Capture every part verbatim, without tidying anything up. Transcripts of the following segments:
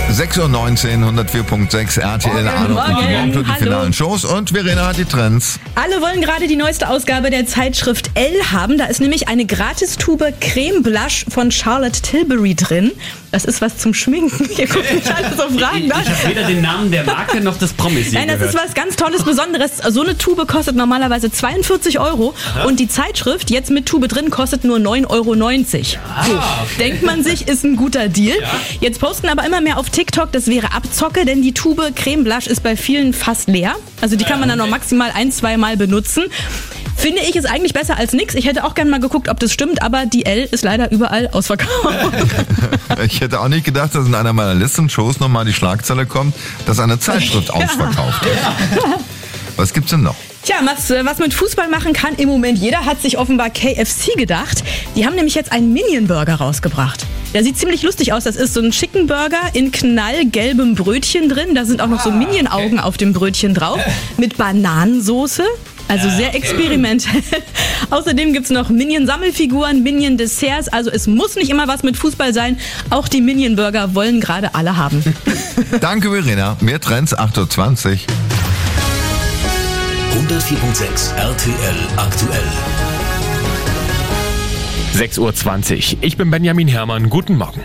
sechs Uhr neunzehn, hundertvier Komma sechs R T L, Arno und die Morgen die finalen Shows und Verena hat die Trends. Alle wollen gerade die neueste Ausgabe der Zeitschrift Elle haben. Da ist nämlich eine Gratistube Creme Blush von Charlotte Tilbury drin. Das ist was zum Schminken. Ihr guckt mich alle so Fragen. Ich, ich habe weder den Namen der Marke noch des Promis hier Nein, das gehört. ist was ganz Tolles, Besonderes. So eine Tube kostet normalerweise zweiundvierzig Euro. Aha. Und die Zeitschrift, jetzt mit Tube drin, kostet nur neun Euro neunzig. Ah, so, okay. Denkt man sich, ist ein guter Deal. Ja. Jetzt posten aber immer mehr auf TikTok, das wäre Abzocke, denn die Tube Creme Blush ist bei vielen fast leer. Also die kann man dann noch maximal ein, zwei Mal benutzen. Finde ich, ist eigentlich besser als nix. Ich hätte auch gerne mal geguckt, ob das stimmt, aber die Elle ist leider überall ausverkauft. Ich hätte auch nicht gedacht, dass in einer meiner Listen-Shows nochmal die Schlagzeile kommt, dass eine Zeitschrift ausverkauft ist. Was gibt's denn noch? Tja, was, was mit Fußball machen kann im Moment jeder, hat sich offenbar K F C gedacht. Die haben nämlich jetzt einen Minion-Burger rausgebracht. Der sieht ziemlich lustig aus. Das ist so ein Chicken Burger in knallgelbem Brötchen drin. Da sind auch noch so Minion-Augen auf dem Brötchen drauf. Mit Bananensoße. Also sehr experimentell. Außerdem gibt's noch Minion-Sammelfiguren, Minion-Desserts. Also es muss nicht immer was mit Fußball sein. Auch die Minion-Burger wollen gerade alle haben. Danke, Verena. Mehr Trends, acht Uhr zwanzig. hundertvier Komma sechs R T L aktuell. sechs Uhr zwanzig. Ich bin Benjamin Herrmann. Guten Morgen.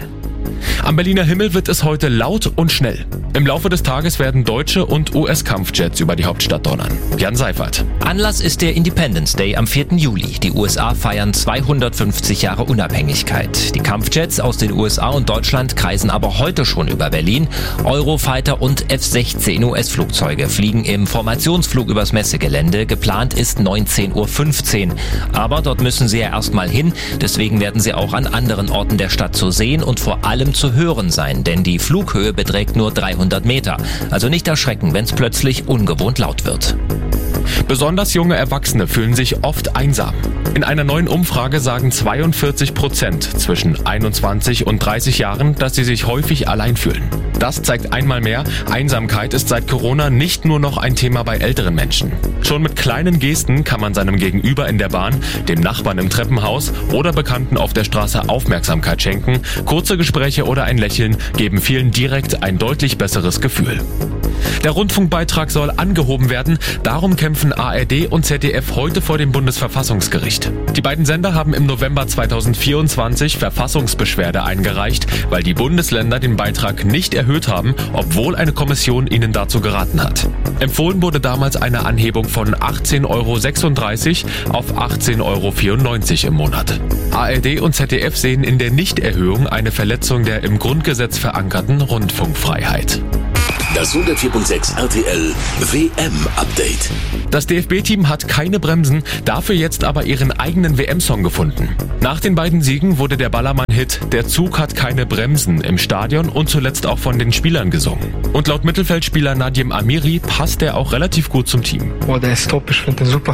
Am Berliner Himmel wird es heute laut und schnell. Im Laufe des Tages werden deutsche und U S-Kampfjets über die Hauptstadt donnern. Jan Seifert. Anlass ist der Independence Day am vierten Juli. Die U S A feiern zweihundertfünfzig Jahre Unabhängigkeit. Die Kampfjets aus den U S A und Deutschland kreisen aber heute schon über Berlin. Eurofighter und F sechzehn U S-Flugzeuge fliegen im Formationsflug übers Messegelände. Geplant ist neunzehn Uhr fünfzehn. Aber dort müssen sie ja erstmal hin. Deswegen werden sie auch an anderen Orten der Stadt zu sehen und vor allem zu hören sein. Denn die Flughöhe beträgt nur dreihundert Meter. Also nicht erschrecken, wenn es plötzlich ungewohnt laut wird. Besonders junge Erwachsene fühlen sich oft einsam. In einer neuen Umfrage sagen zweiundvierzig Prozent zwischen einundzwanzig und dreißig Jahren, dass sie sich häufig allein fühlen. Das zeigt einmal mehr, Einsamkeit ist seit Corona nicht nur noch ein Thema bei älteren Menschen. Schon mit kleinen Gesten kann man seinem Gegenüber in der Bahn, dem Nachbarn im Treppenhaus oder Bekannten auf der Straße Aufmerksamkeit schenken. Kurze Gespräche oder ein Lächeln geben vielen direkt ein deutlich besseres Gefühl. Der Rundfunkbeitrag soll angehoben werden. Darum kämpfen A R D und Z D F heute vor dem Bundesverfassungsgericht. Die beiden Sender haben im November zweitausendvierundzwanzig Verfassungsbeschwerde eingereicht, weil die Bundesländer den Beitrag nicht erhöht haben, obwohl eine Kommission ihnen dazu geraten hat. Empfohlen wurde damals eine Anhebung von achtzehn Euro sechsunddreißig auf achtzehn Euro vierundneunzig im Monat. A R D und Z D F sehen in der Nichterhöhung eine Verletzung der im Grundgesetz verankerten Rundfunkfreiheit. Das hundertvier Komma sechs R T L W M-Update. Das D F B-Team hat keine Bremsen, dafür jetzt aber ihren eigenen W M-Song gefunden. Nach den beiden Siegen wurde der Ballermann-Hit "Der Zug hat keine Bremsen" im Stadion und zuletzt auch von den Spielern gesungen. Und laut Mittelfeldspieler Nadim Amiri passt er auch relativ gut zum Team. Oh, der ist top, ich finde den super.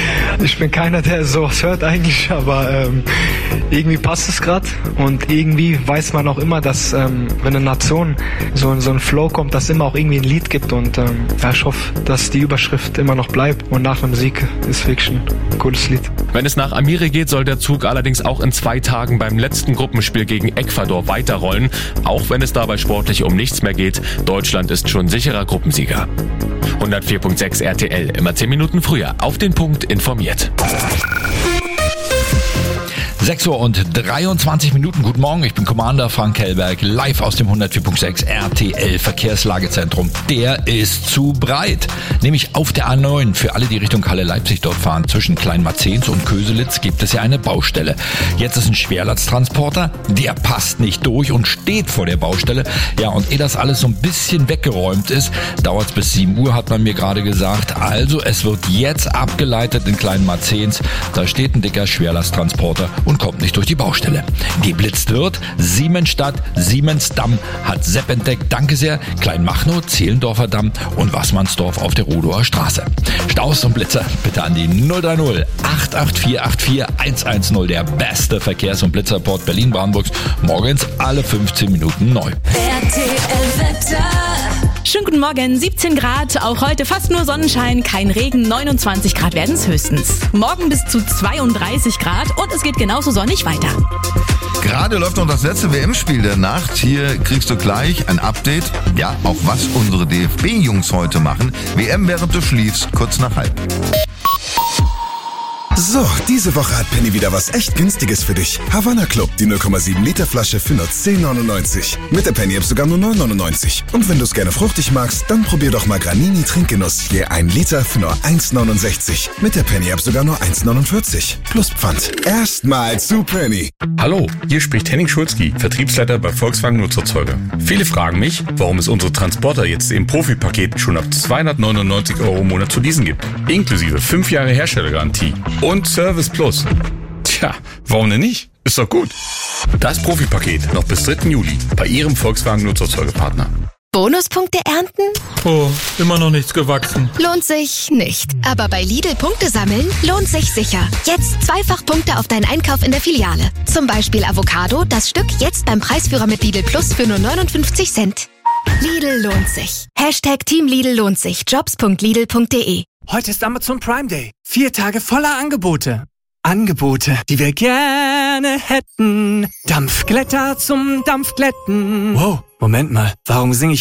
Ich bin keiner, der sowas hört eigentlich, aber ähm, irgendwie passt es gerade. Und irgendwie weiß man auch immer, dass ähm, wenn eine Nation so in so einen Flow kommt, dass immer auch irgendwie ein Lied gibt. Und ähm, ja, ich hoffe, dass die Überschrift immer noch bleibt. Und nach dem Sieg ist wirklich ein cooles Lied. Wenn es nach Amiri geht, soll der Zug allerdings auch in zwei Tagen beim letzten Gruppenspiel gegen Ecuador weiterrollen. Auch wenn es dabei sportlich um nichts mehr geht. Deutschland ist schon sicherer Gruppensieger. hundertvier Komma sechs R T L, immer zehn Minuten früher, auf den Punkt informiert. sechs Uhr und dreiundzwanzig Minuten. Guten Morgen, ich bin Commander Frank Hellberg, live aus dem hundertvier Komma sechs R T L Verkehrslagezentrum. Der ist zu breit, nämlich auf der A neun. Für alle, die Richtung Halle Leipzig dort fahren, zwischen Kleinmarzehns und Köselitz gibt es ja eine Baustelle. Jetzt ist ein Schwerlasttransporter, der passt nicht durch und steht vor der Baustelle. Ja, und ehe das alles so ein bisschen weggeräumt ist, dauert es bis sieben Uhr, hat man mir gerade gesagt. Also es wird jetzt abgeleitet in Kleinmarzehns. Da steht ein dicker Schwerlasttransporter und kommt nicht durch die Baustelle. Geblitzt wird Siemensstadt, Siemensdamm hat Sepp entdeckt. Danke sehr. Kleinmachnow, Zehlendorfer Damm und Wassmannsdorf auf der Rudower Straße. Staus und Blitzer bitte an die null drei null acht acht vier acht vier eins eins null. Der beste Verkehrs- und Blitzerport Berlin-Brandenburgs. Morgens alle fünfzehn Minuten neu. R T L-Wetter. Schönen guten Morgen, siebzehn Grad, auch heute fast nur Sonnenschein, kein Regen, neunundzwanzig Grad werden es höchstens. Morgen bis zu zweiunddreißig Grad und es geht genauso sonnig weiter. Gerade läuft noch das letzte W M-Spiel der Nacht. Hier kriegst du gleich ein Update, ja, auch was unsere D F B-Jungs heute machen. W M während du schliefst, kurz nach halb. So, diese Woche hat Penny wieder was echt Günstiges für dich. Havana Club, die null Komma sieben Liter Flasche für nur zehn neunundneunzig. Mit der Penny App sogar nur neun neunundneunzig. Und wenn du es gerne fruchtig magst, dann probier doch mal Granini Trinkgenuss. Je ein Liter für nur eins neunundsechzig. Mit der Penny App sogar nur eins neunundvierzig. Plus Pfand. Erstmal zu Penny. Hallo, hier spricht Henning Schulzki, Vertriebsleiter bei Volkswagen Nutzerzeuger. Viele fragen mich, warum es unsere Transporter jetzt im Profi-Paket schon ab zweihundertneunundneunzig Euro im Monat zu leasen gibt. Inklusive fünf Jahre Herstellergarantie. Und Service Plus. Tja, warum denn nicht? Ist doch gut. Das Profi-Paket noch bis dritten Juli bei Ihrem Volkswagen Nutzerzeugerpartner. Bonuspunkte ernten? Oh, immer noch nichts gewachsen. Lohnt sich nicht. Aber bei Lidl Punkte sammeln lohnt sich sicher. Jetzt zweifach Punkte auf deinen Einkauf in der Filiale. Zum Beispiel Avocado, das Stück jetzt beim Preisführer mit Lidl Plus für nur neunundfünfzig Cent. Lidl lohnt sich. Hashtag Team Lidl lohnt sich. jobs punkt lidl punkt de. Heute ist Amazon Prime Day. Vier Tage voller Angebote. Angebote, die wir gerne hätten. Dampfglätter zum Dampfglätten. Wow, Moment mal. Warum singe ich